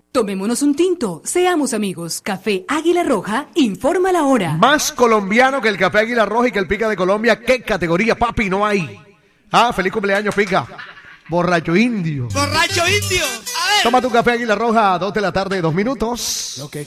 Tomémonos un tinto, seamos amigos. Café Águila Roja, informa la hora. Más colombiano que el Café Águila Roja y que el Pica de Colombia. ¿Qué categoría, papi, no hay? Feliz cumpleaños, Pica. Borracho indio. ¡Borracho indio! A ver. Toma tu Café Águila Roja a 2 de la tarde, 2 minutos. Lo que